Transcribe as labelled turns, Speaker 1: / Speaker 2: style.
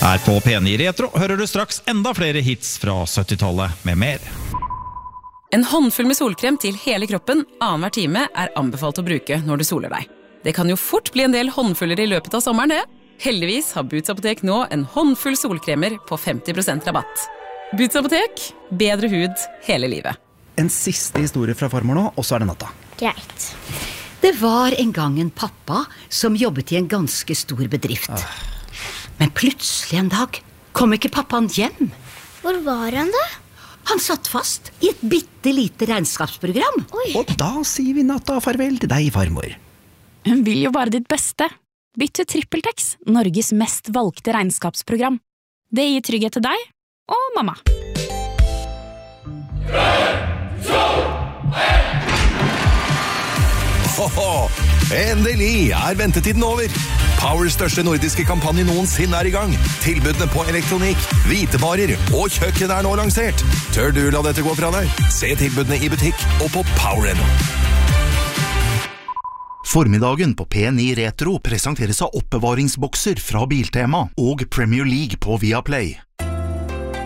Speaker 1: Her på P9 Retro hører du straks enda flere hits fra 70-tallet med mer.
Speaker 2: En håndfull med solkrem til hele kroppen annenhver time er anbefalt å bruke når du soler deg. Det kan jo fort bli en del håndfuller i løpet av sommeren, det. Heldigvis har Boots Apotek nå en håndfull solkremer på 50% rabatt. Boots Apotek, bedre hud hele livet.
Speaker 3: En siste historie fra farmor nå, og så er det natta.
Speaker 4: Greit.
Speaker 5: Det var en gang en pappa som jobbet i en ganske stor bedrift. Men plutselig en dag kom ikke pappaen hjem.
Speaker 4: Hvor var han da?
Speaker 5: Han satt fast i et bittelite regnskapsprogram.
Speaker 4: Oi.
Speaker 3: Og da sier vi natta farvel til deg, farmor.
Speaker 6: Hun vil jo bare ditt beste. Bytt til TrippelTex, Norges mest valgte regnskapsprogram. Det gir trygghet til deg og mamma.
Speaker 7: Endelig er ventetiden over. Powers største nordiske kampanje noensinne er i gang. Tilbudene på elektronikk, hvitevarer og kjøkken er nå lansert. Tør du la dette gå fra deg? Se tilbudene i butikk og på Power.no.
Speaker 8: Formiddagen på P9 Retro presenteres av oppbevaringsbokser fra Biltema og Premier League på Viaplay.